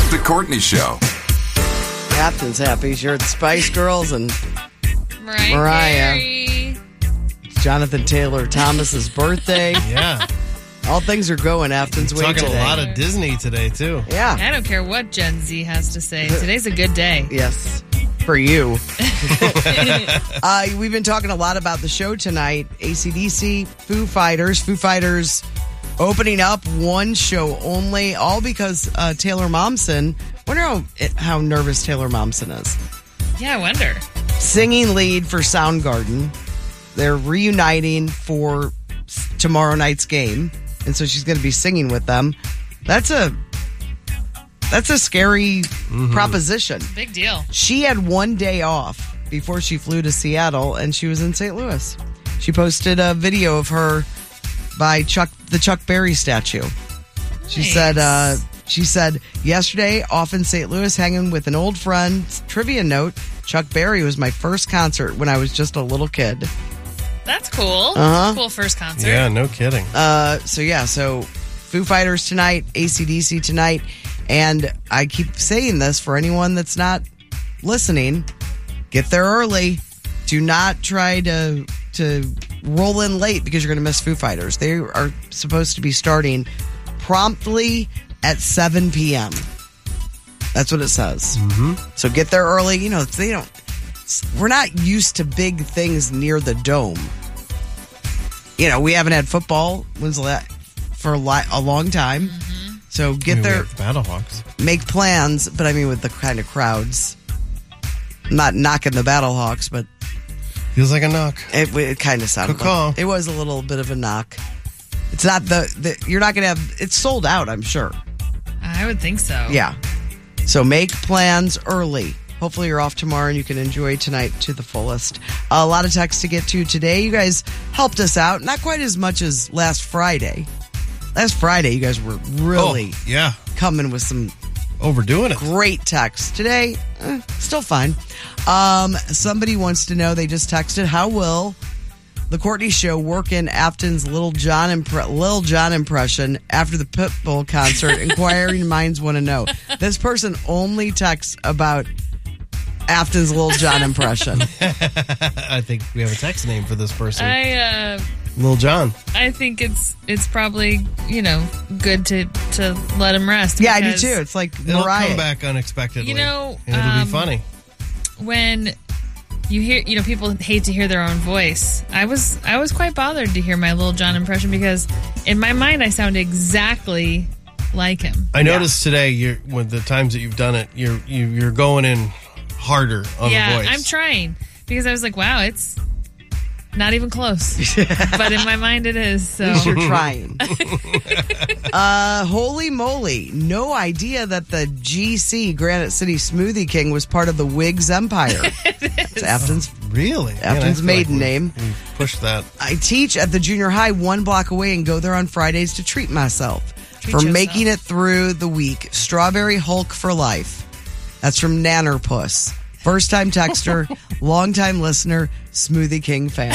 The Courtney Show. Captain's happy. Sure, it's Spice Girls and Mariah. It's Jonathan Taylor Thomas's birthday. Yeah. All things are going Afton's way Talking today. a lot of Disney today, too. Yeah. I don't care what Gen Z has to say. Today's a good day. Yes. For you. We've been talking a lot about the show tonight. AC/DC, Foo Fighters. Foo Fighters opening up one show only, all because Taylor Momsen. Wonder how nervous Taylor Momsen is. Yeah, I wonder. Singing lead for Soundgarden. They're reuniting for tomorrow night's game, and so she's going to be singing with them. That's a scary proposition. Big deal. She had one day off before she flew to Seattle, and she was in St. Louis. She posted a video of her by the Chuck Berry statue. She Nice. She said, yesterday, off in St. Louis, hanging with an old friend. Trivia note, Chuck Berry was my first concert when I was just a little kid. That's cool. Cool first concert. Yeah, no kidding. So Foo Fighters tonight, AC/DC tonight, and I keep saying this for anyone that's not listening, get there early. Do not try to roll in late because you're going to miss Foo Fighters. They are supposed to be starting promptly at 7 p.m. That's what it says. So get there early. You know, we're not used to big things near the dome. You know, we haven't had football for a long time. So get there. We have the Battlehawks. Make plans, but I mean with the kind of crowds. I'm not knocking the Battlehawks, but Feels like a knock. it kind of sounded like it was a little bit of a knock. It's not you're not going to have, it's sold out, I'm sure. I would think so. Yeah. So make plans early. Hopefully you're off tomorrow and you can enjoy tonight to the fullest. A lot of texts to get to today. You guys helped us out. Not quite as much as last Friday. Last Friday, you guys were really coming with some overdoing it. Great texts. Today, still fine. Somebody wants to know, they just texted, how will the Courtney Show work in Afton's Lil Jon impression after the Pitbull concert? Inquiring minds want to know. This person only texts about Afton's Lil Jon impression. I think we have a text name for this person. Lil Jon. I think it's probably, good to let him rest. Yeah, I do too. It's like It'll Mariah. come back unexpectedly. And it'll be funny. When you hear, people hate to hear their own voice. I was quite bothered to hear my Lil Jon impression because in my mind I sound exactly like him. I noticed today, with the times that you've done it, you're going in harder on the voice. I'm trying because I was like, wow, it's not even close. But in my mind it is. So At least you're trying. Holy moly. No idea that the GC, Granite City Smoothie King, was part of the Wigs empire. It's Afton's maiden name. We pushed that. I teach at the junior high 1 block away and go there on Fridays to treat myself. For making it through the week. Strawberry Hulk for life. That's from Nannerpuss. First time texter, long time listener, Smoothie King fan.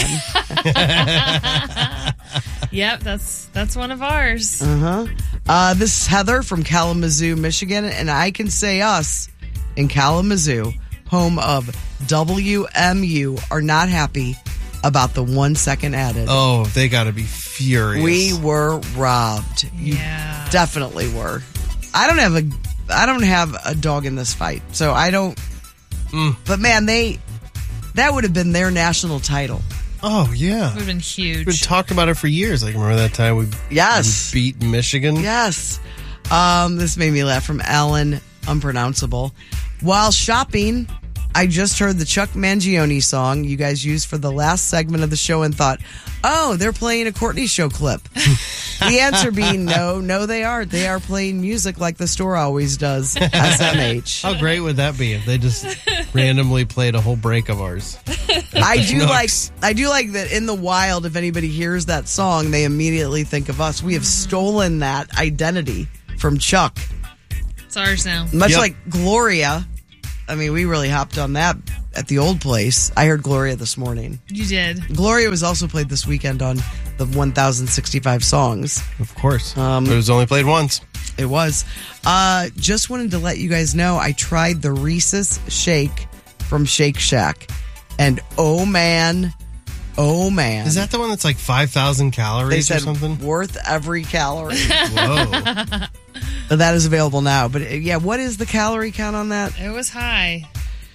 Yep, that's one of ours. This is Heather from Kalamazoo, Michigan, and I can say us in Kalamazoo, home of WMU, are not happy about the 1 second added. Oh, they got to be furious. We were robbed. You definitely were. I don't have a dog in this fight, so I don't. But man, that would have been their national title. Oh yeah, it would have been huge. We've talked about it for years. Like, remember that time we beat Michigan? Yes. This made me laugh from Alan, unpronounceable. While shopping, I just heard the Chuck Mangione song you guys used for the last segment of the show and thought, oh, they're playing a Courtney Show clip. The answer being no, they aren't. They are playing music like the store always does. SMH. How great would that be if they just randomly played a whole break of ours? I do like that in the wild, if anybody hears that song, they immediately think of us. We have stolen that identity from Chuck. It's ours now. Much like Gloria. I mean, we really hopped on that at the old place. I heard Gloria this morning. You did. Gloria was also played this weekend on the 1065 songs. Of course. But it was only played once. It was. Just wanted to let you guys know I tried the Reese's Shake from Shake Shack. And oh man. Is that the one that's like 5,000 calories They said or something? worth every calorie. Whoa. That is available now. But yeah, what is the calorie count on that? It was high.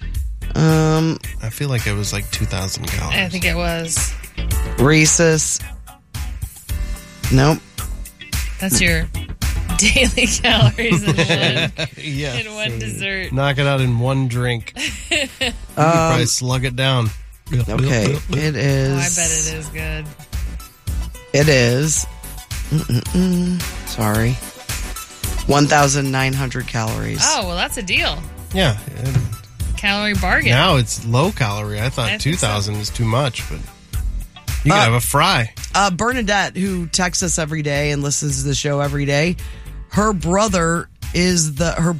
I feel like it was like 2,000 calories. I think it was. Reese's. Nope. That's your daily calories in Yeah. in one dessert. Knock it out in one drink. You could probably slug it down. Okay, it is. Oh, I bet it is good. It is. Sorry. 1,900 calories. Oh, well, that's a deal. Yeah. Calorie bargain. Now it's low calorie. I thought I think 2,000 is too much, but you can have a fry. Bernadette, who texts us every day and listens to the show every day, her brother-in-law is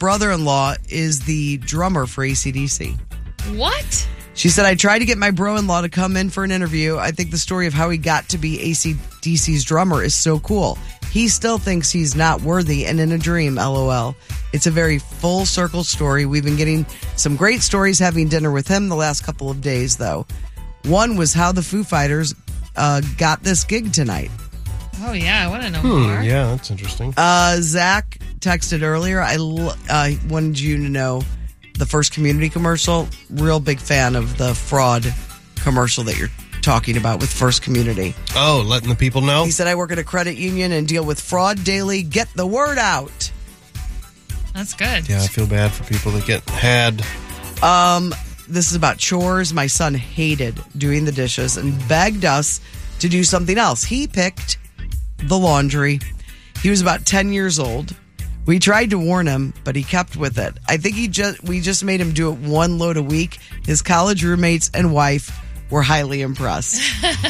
the drummer for AC/DC. What? She said, I tried to get my bro-in-law to come in for an interview. I think the story of how he got to be AC/DC's drummer is so cool. He still thinks he's not worthy and in a dream, LOL. It's a very full circle story. We've been getting some great stories having dinner with him the last couple of days, though. One was how the Foo Fighters got this gig tonight. Oh, yeah. I want to know more. Yeah, that's interesting. Zach texted earlier. I wanted you to know the first Community commercial. Real big fan of the fraud commercial that you're talking about with First Community. Oh, letting the people know? He said, I work at a credit union and deal with fraud daily. Get the word out. That's good. Yeah, I feel bad for people that get had. This is about chores. My son hated doing the dishes and begged us to do something else. He picked the laundry. He was about 10 years old. We tried to warn him, but he kept with it. I think we just made him do it one load a week. His college roommates and wife were highly impressed.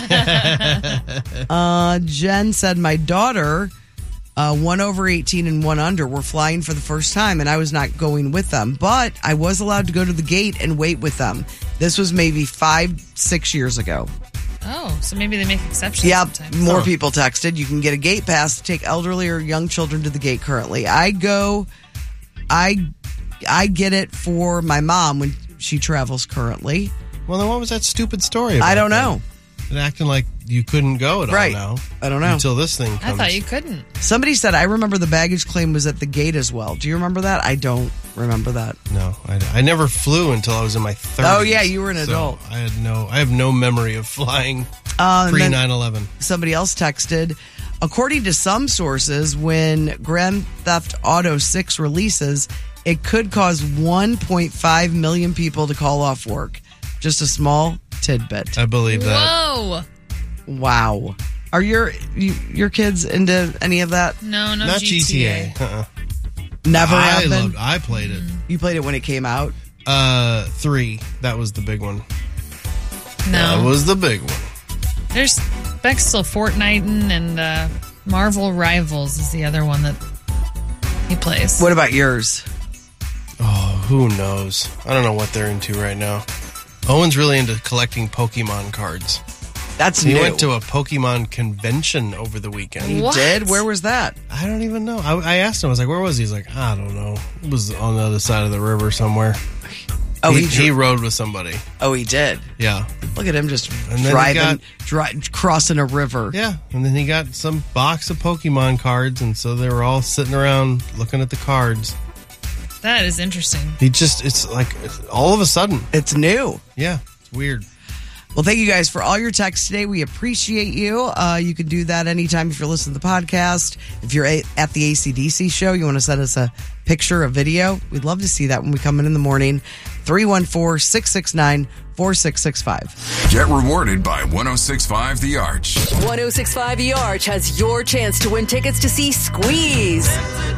Jen said, my daughter, 1 over 18 and 1 under, were flying for the first time, and I was not going with them. But I was allowed to go to the gate and wait with them. This was maybe 5-6 years ago. Oh, so maybe they make exceptions Yep, sometimes. more people texted. You can get a gate pass to take elderly or young children to the gate currently. I get it for my mom when she travels currently. Well, then what was that stupid story about? I don't know. It acting like you couldn't go at Right. all now. I don't know. Until this thing comes. I thought you couldn't. Somebody said, I remember the baggage claim was at the gate as well. Do you remember that? I don't remember that. No, I never flew until I was in my 30s. Oh, yeah, you were an so adult. I have no memory of flying And pre then 9/11. Somebody else texted, according to some sources, when Grand Theft Auto 6 releases, it could cause 1.5 million people to call off work. Just a small tidbit. I believe that. Whoa. Wow. Are your kids into any of that? No, Not GTA. GTA. Never have been? I played it. You played it when it came out? 3. That was the big one. No. That was the big one. There's Beck's still Fortnite and Marvel Rivals is the other one that he plays. What about yours? Oh, who knows? I don't know what they're into right now. Owen's really into collecting Pokemon cards. That's He new. went to a Pokemon convention over the weekend. You What? did? Where was that? I don't even know. I asked him, I was like, where was he? He's like, I don't know. It was on the other side of the river somewhere. Oh, he rode with somebody. Oh, he did. Yeah. Look at him just And then crossing a river. Yeah. And then he got some box of Pokemon cards, and so they were all sitting around looking at the cards. That is interesting. It's like all of a sudden. It's new. Yeah. It's weird. Well, thank you guys for all your texts today. We appreciate you. You can do that anytime if you're listening to the podcast. If you're at the AC/DC show, you want to send us a picture, a video, we'd love to see that when we come in the morning. 314-669-4665. Get rewarded by 106.5 The Arch. 106.5 The Arch has your chance to win tickets to see Squeeze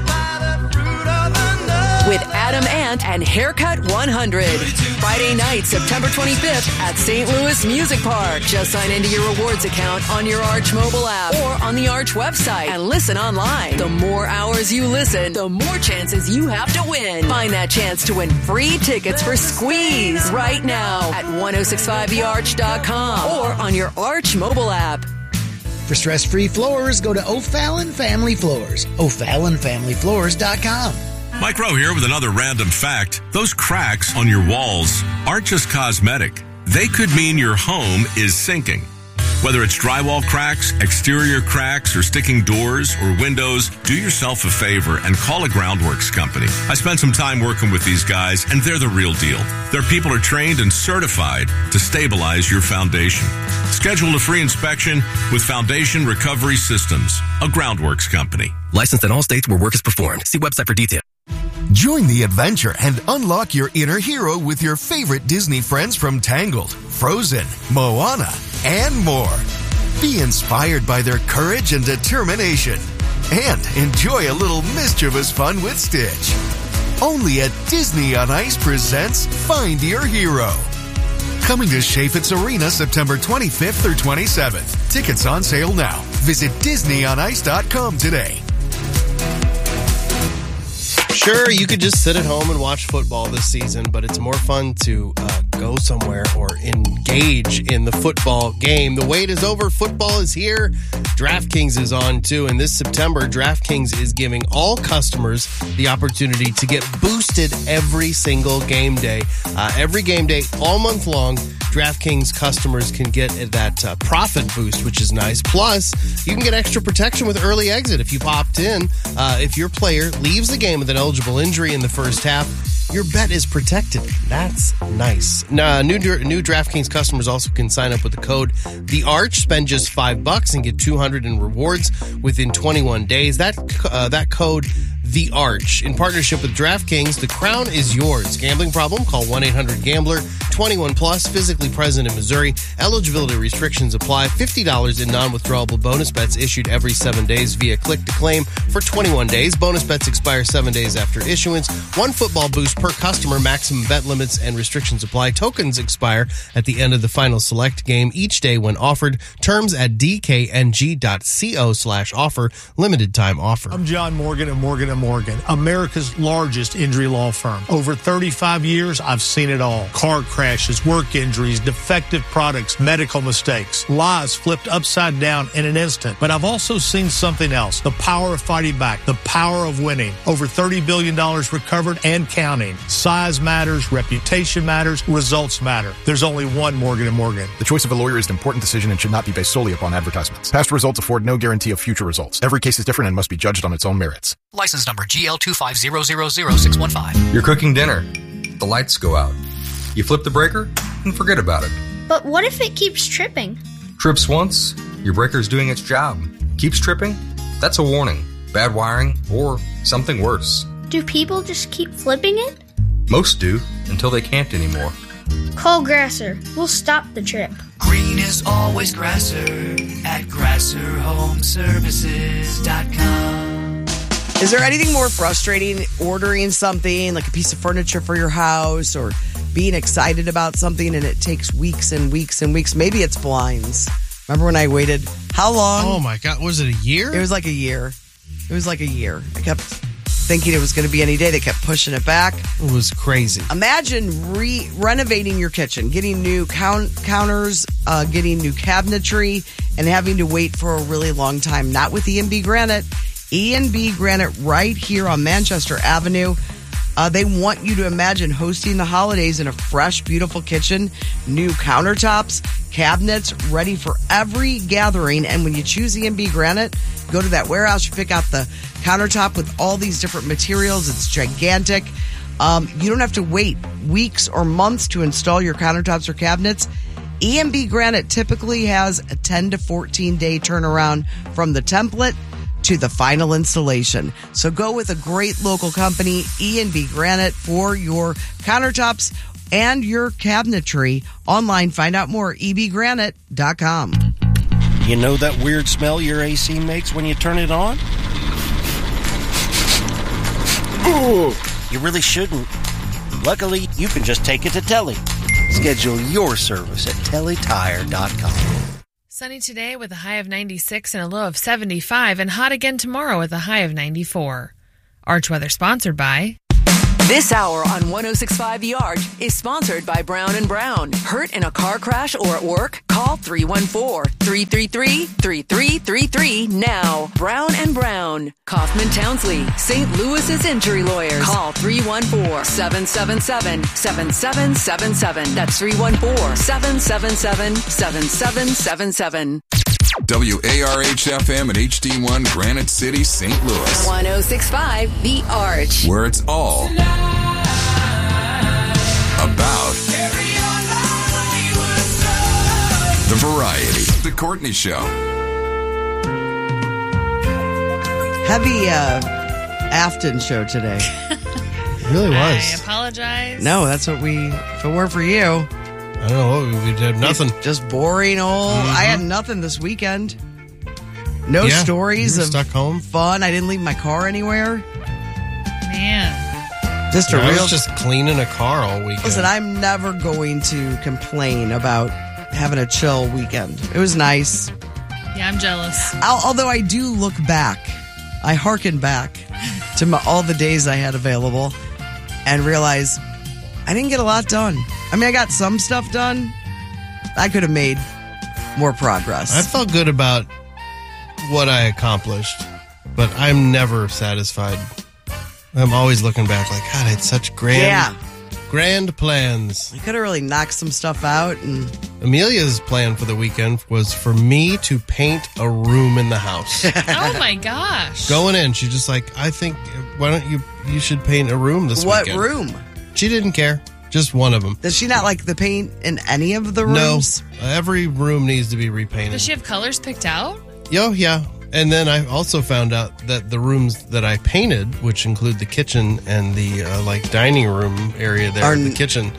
with Adam Ant and Haircut 100. Friday night, September 25th at St. Louis Music Park. Just sign into your rewards account on your Arch mobile app or on the Arch website and listen online. The more hours you listen, the more chances you have to win. Find that chance to win free tickets for Squeeze right now at 1065thearch.com or on your Arch mobile app. For stress-free floors, go to O'Fallon Family Floors. O'FallonFamilyFloors.com. Mike Rowe here with another random fact. Those cracks on your walls aren't just cosmetic. They could mean your home is sinking. Whether it's drywall cracks, exterior cracks, or sticking doors or windows, do yourself a favor and call a Groundworks company. I spent some time working with these guys, and they're the real deal. Their people are trained and certified to stabilize your foundation. Schedule a free inspection with Foundation Recovery Systems, a Groundworks company. Licensed in all states where work is performed. See website for details. Join the adventure and unlock your inner hero with your favorite Disney friends from Tangled, Frozen, Moana, and more. Be inspired by their courage and determination. And enjoy a little mischievous fun with Stitch. Only at Disney on Ice presents Find Your Hero. Coming to Chaffetz Arena September 25th through 27th. Tickets on sale now. Visit DisneyOnIce.com today. Sure, you could just sit at home and watch football this season, but it's more fun to go somewhere or engage in the football game. The wait is over. Football is here. DraftKings is on too. And this September, DraftKings is giving all customers the opportunity to get boosted every single game day. Every game day, all month long, DraftKings customers can get that profit boost, which is nice. Plus, you can get extra protection with early exit if you opt in. If your player leaves the game with an eligible injury in the first half, your bet is protected. That's nice. Now, new DraftKings customers also can sign up with the code The Arch, spend just $5 and get $200 in rewards within 21 days. That code The Arch, in partnership with DraftKings. The crown is yours. Gambling problem? Call 1-800-GAMBLER. 21 plus, physically present in Missouri. Eligibility restrictions apply. $50 in non-withdrawable bonus bets issued every 7 days via click to claim for 21 days. Bonus bets expire 7 days after issuance. One football boost per customer. Maximum bet limits and restrictions apply. Tokens expire at the end of the final select game each day when offered. Terms at dkng.co/offer. Limited time offer. I'm John Morgan of Morgan & Morgan, America's largest injury law firm. Over 35 years, I've seen it all. Car crashes, work injuries, defective products, medical mistakes, lives flipped upside down in an instant. But I've also seen something else. The power of fighting back. The power of winning. Over $30 billion recovered and counting. Size matters. Reputation matters. Results matter. There's only one Morgan & Morgan. The choice of a lawyer is an important decision and should not be based solely upon advertisements. Past results afford no guarantee of future results. Every case is different and must be judged on its own merits. License number GL250000615. You're cooking dinner. The lights go out. You flip the breaker and forget about it. But what if it keeps tripping? Trips once, your breaker's doing its job. Keeps tripping? That's a warning. Bad wiring or something worse. Do people just keep flipping it? Most do, until they can't anymore. Call Grasser. We'll stop the trip. Green is always Grasser at GrasserHomeservices.com. Is there anything more frustrating ordering something like a piece of furniture for your house or being excited about something and it takes weeks and weeks and weeks? Maybe it's blinds. Remember when I waited how long? Oh my God. Was it a year? It was like a year. I kept thinking it was going to be any day. They kept pushing it back. It was crazy. Imagine renovating your kitchen, getting new counters, getting new cabinetry, and having to wait for a really long time. Not with E&B Granite. E&B Granite right here on Manchester Avenue. They want you to imagine hosting the holidays in a fresh, beautiful kitchen, new countertops, cabinets, ready for every gathering. And when you choose E&B Granite, go to that warehouse, you pick out the countertop with all these different materials. It's gigantic. You don't have to wait weeks or months to install your countertops or cabinets. E&B Granite typically has a 10 to 14 day turnaround from the template to the final installation. So go with a great local company, E&B Granite, for your countertops and your cabinetry. Online, find out more, ebgranite.com. You know that weird smell your AC makes when you turn it on? Ooh, you really shouldn't. Luckily, you can just take it to Telly. Schedule your service at tellytire.com. Sunny today with a high of 96 and a low of 75, and hot again tomorrow with a high of 94. Arch Weather sponsored by This hour on 106.5 The Arch is sponsored by Brown & Brown. Hurt in a car crash or at work? Call 314-333-3333 now. Brown & Brown. Kaufman Townsley, St. Louis's injury lawyers. Call 314-777-7777. That's 314-777-7777. WARH-FM and HD1 Granite City, St. Louis. 106.5 The Arch. Where it's all about the variety. The Courtney Show. Heavy Afton show today. It really was. I apologize. No, that's what if it weren't for you. I don't know. We did nothing. Just boring old. I had nothing this weekend. No stories you were of stuck home. Fun. I didn't leave my car anywhere. Man. Just I was just cleaning a car all weekend. Listen, I'm never going to complain about having a chill weekend. It was nice. Yeah, I'm jealous. Although I do look back. I hearken back to all the days I had available and realize I didn't get a lot done. I mean, I got some stuff done. I could have made more progress. I felt good about what I accomplished, but I'm never satisfied. I'm always looking back like, God, I had such grand plans. I could have really knocked some stuff out. And Amelia's plan for the weekend was for me to paint a room in the house. Oh, my gosh. Going in, she's just like, I think, why don't you should paint a room this weekend. What room? She didn't care. Just one of them. Does she not like the paint in any of the rooms? No. Every room needs to be repainted. Does she have colors picked out? Oh, yeah. And then I also found out that the rooms that I painted, which include the kitchen and the dining room area there, the kitchen,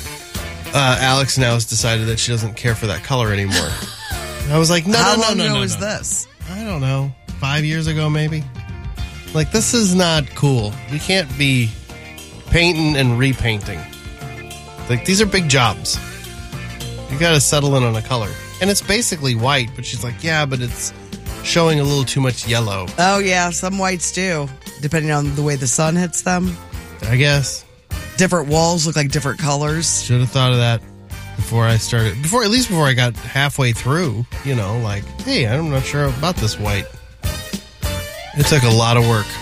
Alex now has decided that she doesn't care for that color anymore. I was like, How long ago was this? I don't know. 5 years ago, maybe. Like, this is not cool. We can't be painting and repainting. Like, these are big jobs. You got to settle in on a color. And it's basically white, but she's like, yeah, but it's showing a little too much yellow. Oh, yeah, some whites do, depending on the way the sun hits them. I guess. Different walls look like different colors. Should have thought of that before I started. At least before I got halfway through, like, hey, I'm not sure about this white. It took a lot of work.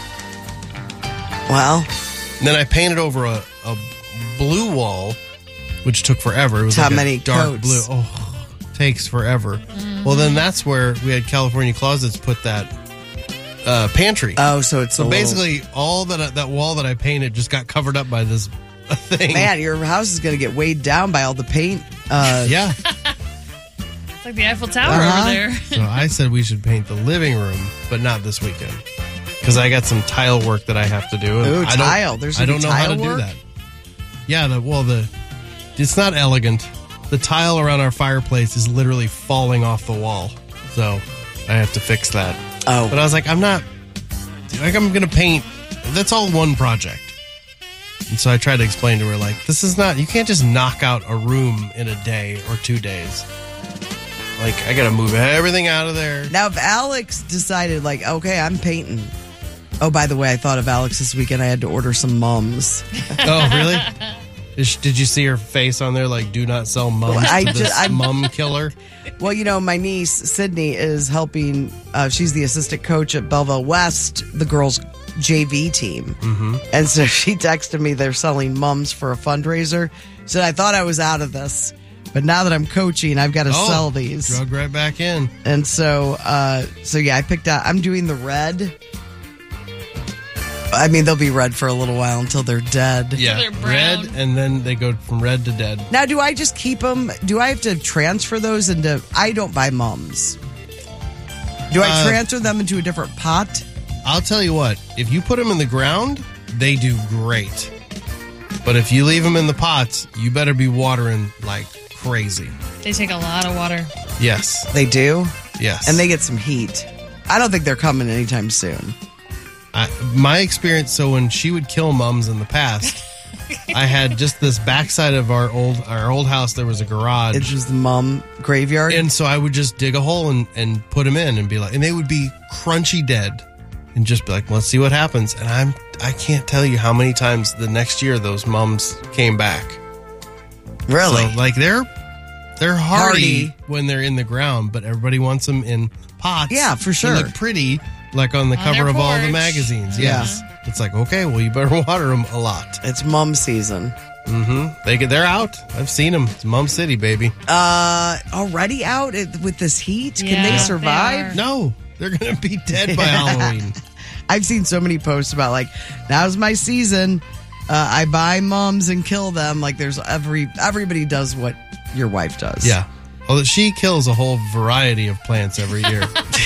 Well. And then I painted over a blue wall, which took forever. It was how like many a dark coats? blue. Oh, takes forever. Mm-hmm. Well, then that's where we had California Closets put that pantry. Oh, so it's basically all that wall that I painted just got covered up by this thing. Man, your house is going to get weighed down by all the paint. Yeah. It's like the Eiffel Tower over there. So I said we should paint the living room, but not this weekend. Because I got some tile work that I have to do. Ooh, tile. I don't know how to do that. Yeah, it's not elegant. The tile around our fireplace is literally falling off the wall. So I have to fix that. Oh. But I was like, I'm going to paint. That's all one project. And so I tried to explain to her, like, this is not, you can't just knock out a room in a day or 2 days. Like, I got to move everything out of there. Now, if Alex decided, like, okay, I'm painting. Oh, by the way, I thought of Alex this weekend. I had to order some mums. Oh, really? Did you see her face on there, like, do not sell mums to this mum killer? Well, my niece, Sydney, is helping. She's the assistant coach at Belleville West, the girls' JV team. Mm-hmm. And so she texted me they're selling mums for a fundraiser. So I thought I was out of this. But now that I'm coaching, I've got to sell these. Drug right back in. And so yeah, I picked out, I'm doing the red. I mean, they'll be red for a little while until they're dead. Yeah, they're red, and then they go from red to dead. Now, do I just keep them? Do I have to transfer those into... I don't buy mums. Do I transfer them into a different pot? I'll tell you what. If you put them in the ground, they do great. But if you leave them in the pots, you better be watering like crazy. They take a lot of water. Yes. They do? Yes. And they get some heat. I don't think they're coming anytime soon. My experience, so when she would kill mums in the past, I had just this backside of our old house, there was a garage. It's just the mum graveyard? And so I would just dig a hole and put them in and be like, and they would be crunchy dead. and just be like, let's see what happens. And I can't tell you how many times the next year those mums came back. Really? So, like, they're hardy when they're in the ground, but everybody wants them in pots. Yeah, for sure. They look pretty, like on the cover of all the magazines. Yes. It's like, okay, well, you better water them a lot. It's mum season. Mm-hmm. They're out. I've seen them. It's Mum City, baby. Already out with this heat? Can they survive? No. They're going to be dead by Halloween. I've seen so many posts about, like, now's my season. I buy mums and kill them. Like, there's everybody does what your wife does. Yeah. Well, she kills a whole variety of plants every year.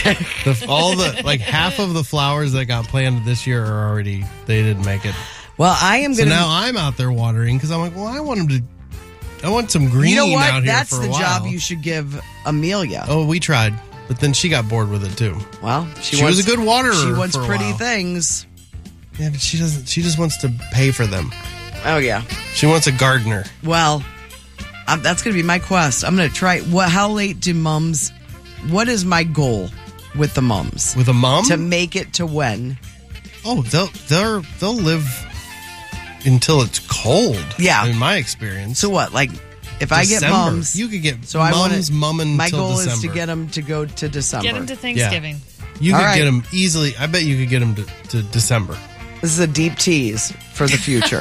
Half of the flowers that got planted this year are already, they didn't make it. Well, I am going to. So now I'm out there watering because I'm like, well, I want some green out here for a while. You know what? That's the job you should give Amelia. Oh, we tried. But then she got bored with it too. Well, she was a good waterer. She wants for a pretty while. things. Yeah, but she doesn't. She just wants to pay for them. Oh, yeah. She wants a gardener. Well, that's going to be my quest. I'm going to try. How late do mums? What is my goal with the mums? With a mum? To make it to when? Oh, they'll live until it's cold. Yeah, in my experience. So what? Like, if I get mums, you could get so mums mumming. My goal December. is to get them to go to December. Get them to Thanksgiving. Yeah. You could get them easily. I bet you could get them to December. This is a deep tease for the future.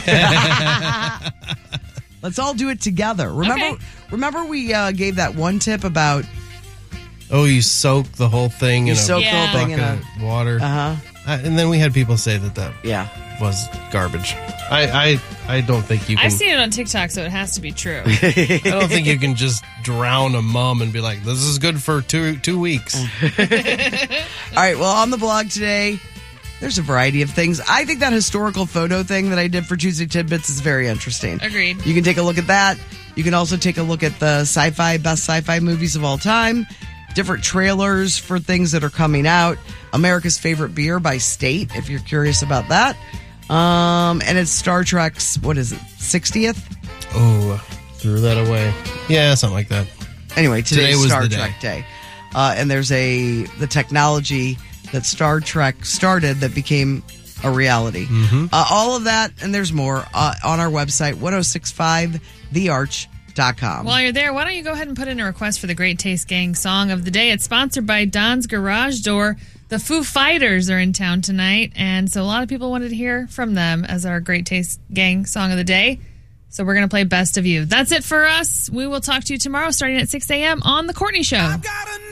Let's all do it together. Remember we gave that one tip about. Oh, you soak the whole thing in the whole thing in water. And then we had people say that was garbage. I don't think you can. I've seen it on TikTok, so it has to be true. I don't think you can just drown a mum and be like, this is good for two weeks. All right, well, on the blog today, there's a variety of things. I think that historical photo thing that I did for Tuesday Tidbits is very interesting. Agreed. You can take a look at that. You can also take a look at the best sci-fi movies of all time, different trailers for things that are coming out, America's favorite beer by state, if you're curious about that. And it's Star Trek's, 60th? Oh, threw that away. Yeah, something like that. Anyway, today was Star the Trek Day. And there's the technology that Star Trek started that became a reality. Mm-hmm. All of that, and there's more on our website, 1065thearch.com. While you're there, why don't you go ahead and put in a request for the Great Taste Gang Song of the Day? It's sponsored by Don's Garage Door. The Foo Fighters are in town tonight, and so a lot of people wanted to hear from them as our Great Taste Gang Song of the Day. So we're going to play Best of You. That's it for us. We will talk to you tomorrow starting at 6 a.m. on The Courtney Show.